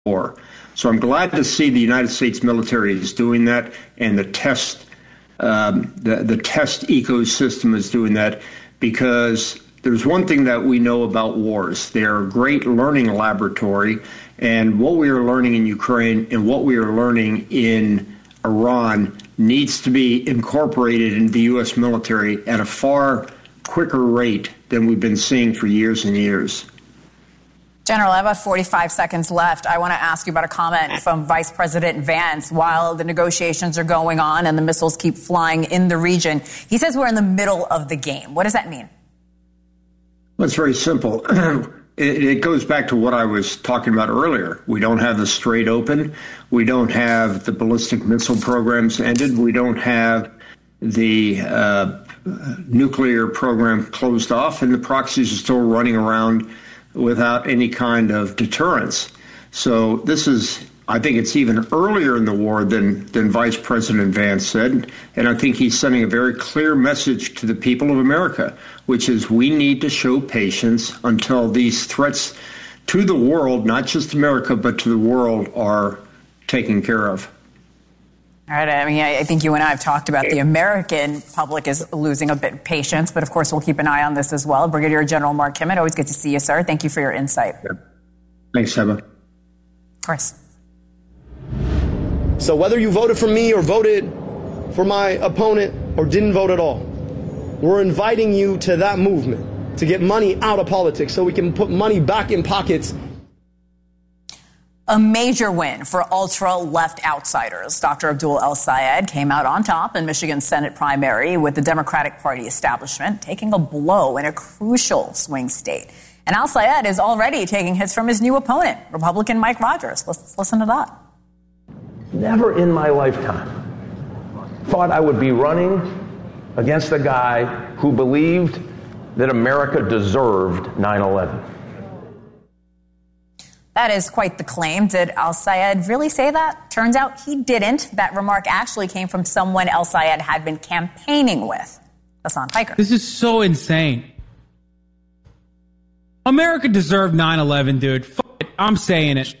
war. So I'm glad to see the United States military is doing that, and the test ecosystem is doing that, because there's one thing that we know about wars. They're a great learning laboratory, and what we are learning in Ukraine and what we are learning in Iran needs to be incorporated into the U.S. military at a far quicker rate than we've been seeing for years and years. General, I have about 45 seconds left. I want to ask you about a comment from Vice President Vance. While the negotiations are going on and the missiles keep flying in the region, he says we're in the middle of the game. What does that mean? Well, it's very simple. It goes back to what I was talking about earlier. We don't have the Strait open. We don't have the ballistic missile programs ended. We don't have the nuclear program closed off, and the proxies are still running around without any kind of deterrence. So this is, I think it's even earlier in the war than Vice President Vance said, and I think he's sending a very clear message to the people of America, which is we need to show patience until these threats to the world, not just America, but to the world, are taken care of. All right. I mean, I think you and I have talked about the American public is losing a bit of patience, but of course we'll keep an eye on this as well. Brigadier General Mark Kimmett, always good to see you, sir. Thank you for your insight. Thanks, Seba. Of course. So whether you voted for me or voted for my opponent or didn't vote at all, we're inviting you to that movement to get money out of politics so we can put money back in pockets. A major win for ultra-left outsiders. Dr. Abdul El-Sayed came out on top in Michigan's Senate primary, with the Democratic Party establishment taking a blow in a crucial swing state. And El-Sayed is already taking hits from his new opponent, Republican Mike Rogers. Let's listen to that. Never in my lifetime thought I would be running against a guy who believed that America deserved 9/11. That is quite the claim. Did El-Sayed really say that? Turns out he didn't. That remark actually came from someone El-Sayed had been campaigning with, Hasan Piker. This is so insane. America deserved 9/11, dude. F*** it. I'm saying it.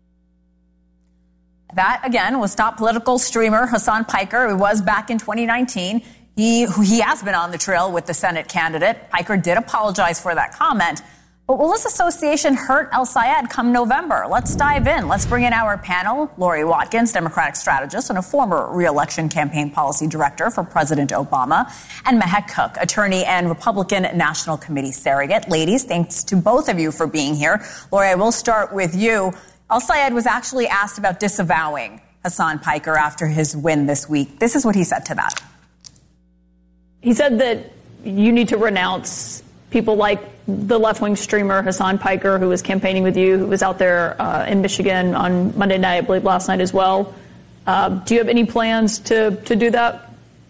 That, again, was top political streamer Hasan Piker, who was back in 2019. He has been on the trail with the Senate candidate. Piker did apologize for that comment. But will this association hurt El-Sayed come November? Let's dive in. Let's bring in our panel. Lori Watkins, Democratic strategist and a former re-election campaign policy director for President Obama, and Mehek Cook, attorney and Republican National Committee surrogate. Ladies, thanks to both of you for being here. Lori, I will start with you. El-Sayed was actually asked about disavowing Hasan Piker after his win this week. This is what he said to that. He said that you need to renounce people like the left-wing streamer Hasan Piker, who was campaigning with you, who was out there in Michigan on Monday night, I believe last night as well. Do you have any plans to do that?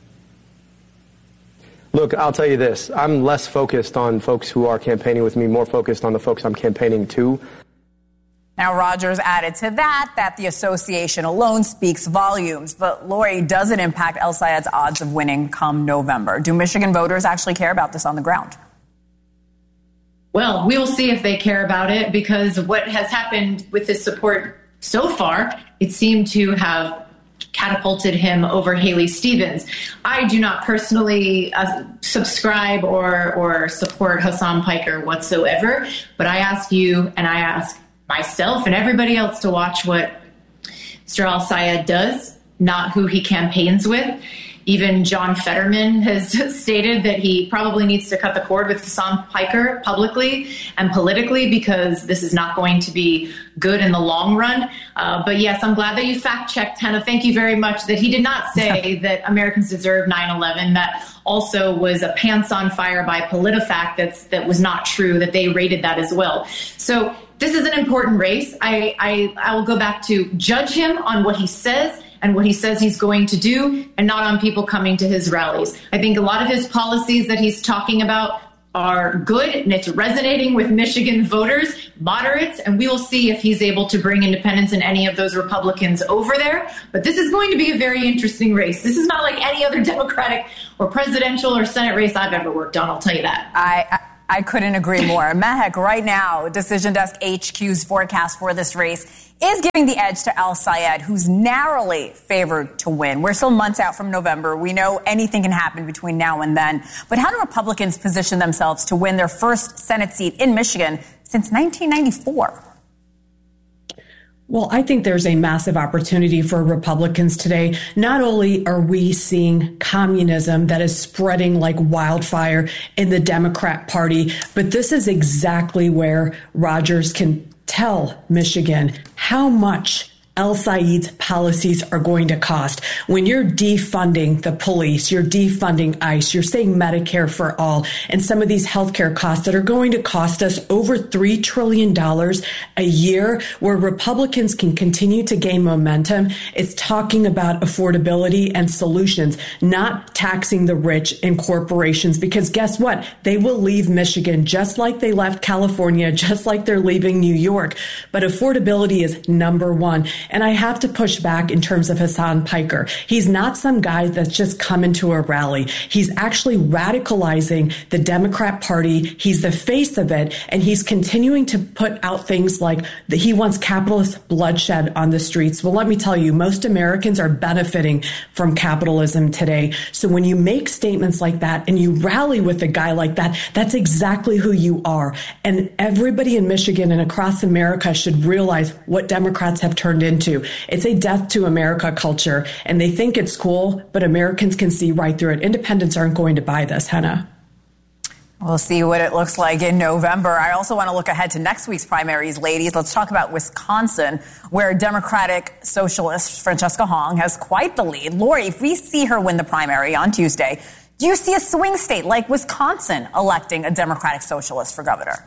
Look, I'll tell you this. I'm less focused on folks who are campaigning with me, more focused on the folks I'm campaigning to. Now, Rogers added to that the association alone speaks volumes. But, Lori, does it impact El-Sayed's odds of winning come November? Do Michigan voters actually care about this on the ground? Well, we will see if they care about it, because what has happened with his support so far, it seemed to have catapulted him over Haley Stevens. I do not personally subscribe or support Hasan Piker whatsoever, but I ask you and I ask myself and everybody else to watch what Mr. El-Sayed does, not who he campaigns with. Even John Fetterman has stated that he probably needs to cut the cord with Hasan Piker publicly and politically, because this is not going to be good in the long run. But yes, I'm glad that you fact-checked, Hannah. Thank you very much. That he did not say that Americans deserve 9/11. That also was a pants on fire by PolitiFact that was not true, that they rated that as well. So this is an important race. I will go back to judge him on what he says and what he says he's going to do, and not on people coming to his rallies. I think a lot of his policies that he's talking about are good, and it's resonating with Michigan voters, moderates, and we will see if he's able to bring independents and any of those Republicans over there. But this is going to be a very interesting race. This is not like any other Democratic or presidential or Senate race I've ever worked on, I'll tell you that. I couldn't agree more. Mehek, right now, Decision Desk HQ's forecast for this race is giving the edge to Al-Sayed, who's narrowly favored to win. We're still months out from November. We know anything can happen between now and then. But how do Republicans position themselves to win their first Senate seat in Michigan since 1994? Well, I think there's a massive opportunity for Republicans today. Not only are we seeing communism that is spreading like wildfire in the Democrat Party, but this is exactly where Rogers can tell Michigan how much Al-Sayed's policies are going to cost. When you're defunding the police, you're defunding ICE, you're saying Medicare for all, and some of these healthcare costs that are going to cost us over $3 trillion a year, where Republicans can continue to gain momentum. It's talking about affordability and solutions, not taxing the rich and corporations, because guess what? They will leave Michigan just like they left California, just like they're leaving New York. But affordability is number one. And I have to push back in terms of Hasan Piker. He's not some guy that's just coming to a rally. He's actually radicalizing the Democrat Party. He's the face of it. And he's continuing to put out things like that he wants capitalist bloodshed on the streets. Well, let me tell you, most Americans are benefiting from capitalism today. So when you make statements like that and you rally with a guy like that, that's exactly who you are. And everybody in Michigan and across America should realize what Democrats have turned into. It's a death to America culture, and they think it's cool, but Americans can see right through it. Independents aren't going to buy this, Hannah. We'll see what it looks like in November. I also want to look ahead to next week's primaries, ladies. Let's talk about Wisconsin, where Democratic Socialist Francesca Hong has quite the lead. Lori, if we see her win the primary on Tuesday, do you see a swing state like Wisconsin electing a Democratic Socialist for governor?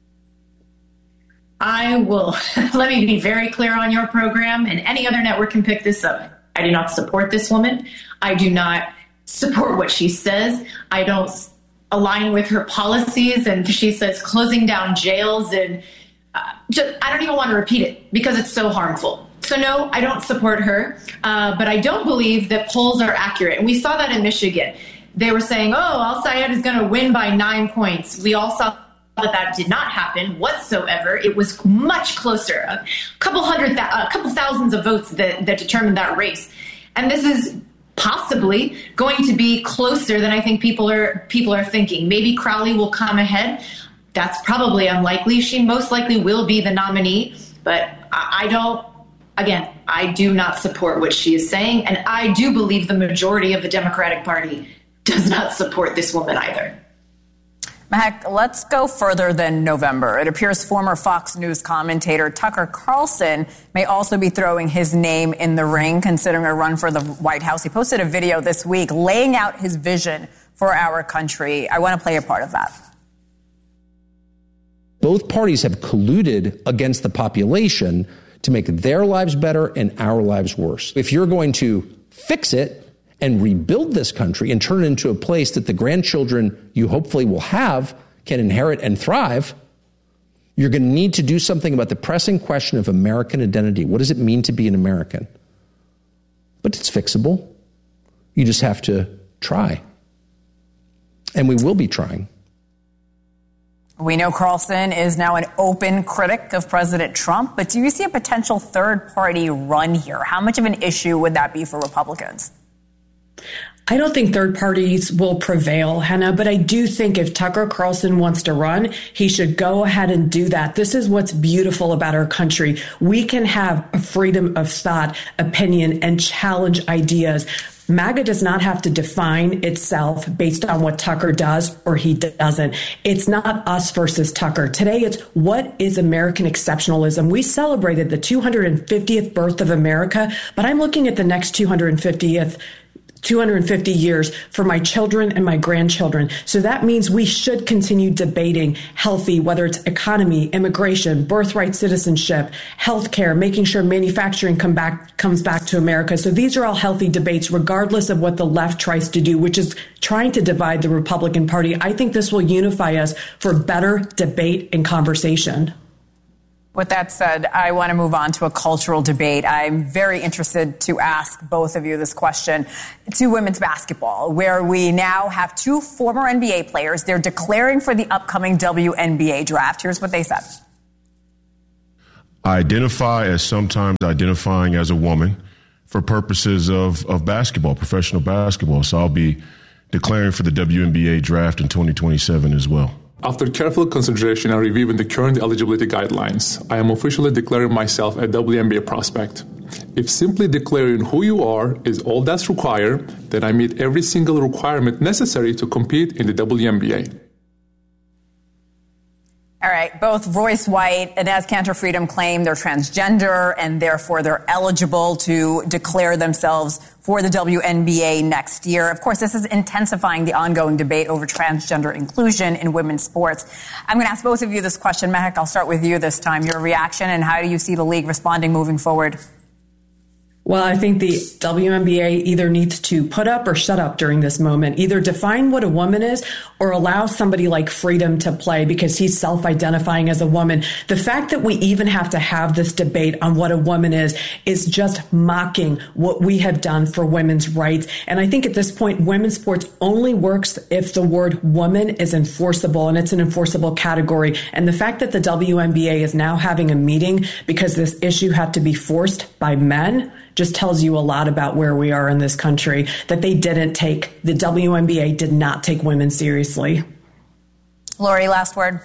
I will, let me be very clear on your program, and any other network can pick this up. I do not support this woman. I do not support what she says. I don't align with her policies, and she says closing down jails, and I don't even want to repeat it because it's so harmful. So no, I don't support her, but I don't believe that polls are accurate. And we saw that in Michigan. They were saying, Al-Sayed is going to win by 9 points. We all saw that did not happen whatsoever. It was much closer, a couple thousands of votes that determined that race. And this is possibly going to be closer than I think people are thinking. Maybe Crowley will come ahead. That's probably unlikely. She most likely will be the nominee, but I do not support what she is saying. And I do believe the majority of the Democratic Party does not support this woman either. Mehek, let's go further than November. It appears former Fox News commentator Tucker Carlson may also be throwing his name in the ring, considering a run for the White House. He posted a video this week laying out his vision for our country. I want to play a part of that. Both parties have colluded against the population to make their lives better and our lives worse. If you're going to fix it and rebuild this country and turn it into a place that the grandchildren you hopefully will have can inherit and thrive, you're going to need to do something about the pressing question of American identity. What does it mean to be an American? But it's fixable. You just have to try. And we will be trying. We know Carlson is now an open critic of President Trump, but do you see a potential third-party run here? How much of an issue would that be for Republicans? I don't think third parties will prevail, Hannah, but I do think if Tucker Carlson wants to run, he should go ahead and do that. This is what's beautiful about our country. We can have a freedom of thought, opinion, and challenge ideas. MAGA does not have to define itself based on what Tucker does or he doesn't. It's not us versus Tucker. Today, it's what is American exceptionalism. We celebrated the 250th birth of America, but I'm looking at the next 250 years for my children and my grandchildren. So that means we should continue debating healthy, whether it's economy, immigration, birthright citizenship, healthcare, making sure manufacturing comes back to America. So these are all healthy debates, regardless of what the left tries to do, which is trying to divide the Republican Party. I think this will unify us for better debate and conversation. With that said, I want to move on to a cultural debate. I'm very interested to ask both of you this question to women's basketball, where we now have two former NBA players. They're declaring for the upcoming WNBA draft. Here's what they said. I identify as sometimes identifying as a woman for purposes of basketball, professional basketball. So I'll be declaring for the WNBA draft in 2027 as well. After careful consideration and reviewing the current eligibility guidelines, I am officially declaring myself a WNBA prospect. If simply declaring who you are is all that's required, then I meet every single requirement necessary to compete in the WNBA. All right, both Royce White and Enes Kanter Freedom claim they're transgender and therefore they're eligible to declare themselves for the WNBA next year. Of course, this is intensifying the ongoing debate over transgender inclusion in women's sports. I'm going to ask both of you this question. Mehek, I'll start with you this time. Your reaction and how do you see the league responding moving forward? Well, I think the WNBA either needs to put up or shut up during this moment, either define what a woman is or allow somebody like Freedom to play because he's self-identifying as a woman. The fact that we even have to have this debate on what a woman is just mocking what we have done for women's rights. And I think at this point, women's sports only works if the word woman is enforceable, and it's an enforceable category. And the fact that the WNBA is now having a meeting because this issue had to be forced by men just tells you a lot about where we are in this country, that the WNBA did not take women seriously. Lori, last word.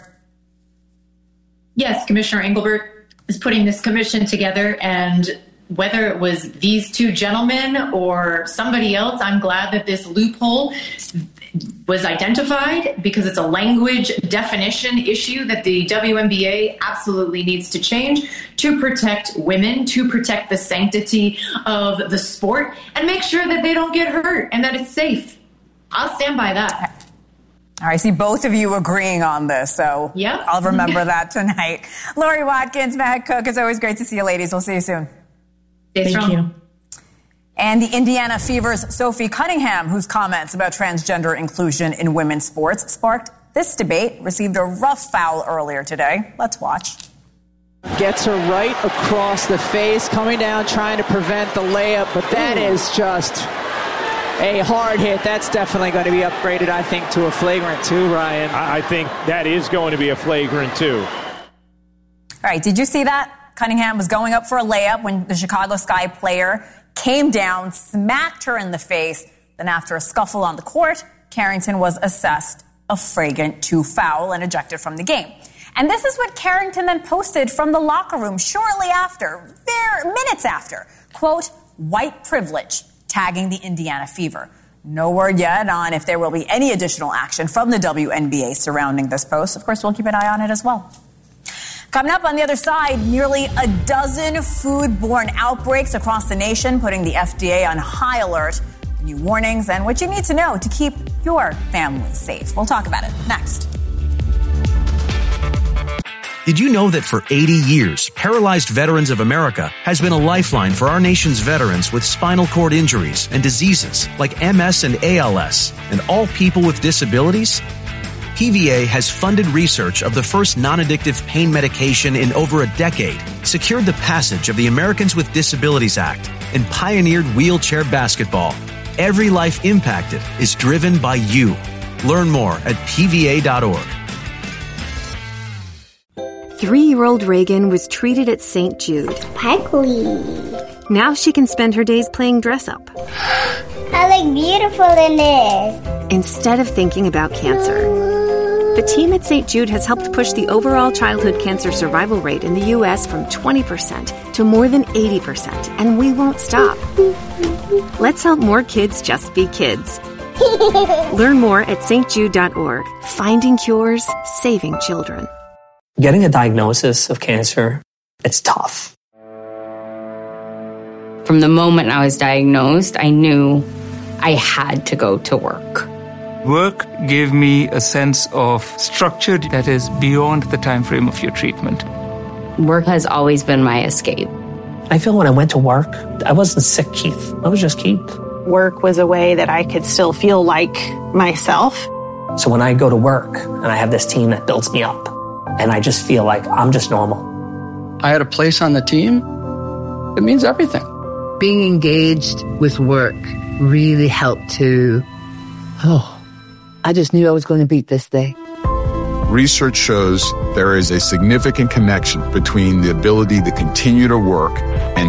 Yes, Commissioner Engelbert is putting this commission together, and whether it was these two gentlemen or somebody else, I'm glad that this loophole was identified because it's a language definition issue that the WNBA absolutely needs to change to protect women, to protect the sanctity of the sport, and make sure that they don't get hurt and that it's safe. I'll stand by that. All right, I see both of you agreeing on this, so yep. I'll remember that tonight. Lori Watkins, Mehek Cook, it's always great to see you ladies. We'll see you soon. Thank you. And the Indiana Fever's Sophie Cunningham, whose comments about transgender inclusion in women's sports sparked this debate, received a rough foul earlier today. Let's watch. Gets her right across the face, coming down, trying to prevent the layup, but that is just a hard hit. That's definitely going to be upgraded, I think, to a flagrant 2, Ryan. I think that is going to be a flagrant 2. All right, did you see that? Cunningham was going up for a layup when the Chicago Sky player came down, smacked her in the face. Then after a scuffle on the court, Carrington was assessed a flagrant 2 foul and ejected from the game. And this is what Carrington then posted from the locker room shortly after, minutes after. Quote, white privilege, tagging the Indiana Fever. No word yet on if there will be any additional action from the WNBA surrounding this post. Of course, we'll keep an eye on it as well. Coming up on the other side, nearly a dozen foodborne outbreaks across the nation, putting the FDA on high alert. New warnings and what you need to know to keep your family safe. We'll talk about it next. Did you know that for 80 years, Paralyzed Veterans of America has been a lifeline for our nation's veterans with spinal cord injuries and diseases like MS and ALS, and all people with disabilities? PVA has funded research of the first non-addictive pain medication in over a decade, secured the passage of the Americans with Disabilities Act, and pioneered wheelchair basketball. Every life impacted is driven by you. Learn more at pva.org. 3-year-old Reagan was treated at St. Jude. Sparkly. Now she can spend her days playing dress-up. I look beautiful in this. Instead of thinking about cancer. The team at St. Jude has helped push the overall childhood cancer survival rate in the U.S. from 20% to more than 80%, and we won't stop. Let's help more kids just be kids. Learn more at stjude.org. Finding cures, saving children. Getting a diagnosis of cancer, it's tough. From the moment I was diagnosed, I knew I had to go to work. Work gave me a sense of structure that is beyond the time frame of your treatment. Work has always been my escape. I feel when I went to work, I wasn't sick, Keith. I was just Keith. Work was a way that I could still feel like myself. So when I go to work and I have this team that builds me up, and I just feel like I'm just normal. I had a place on the team, it means everything. Being engaged with work really helped to, I just knew I was going to beat this day. Research shows there is a significant connection between the ability to continue to work and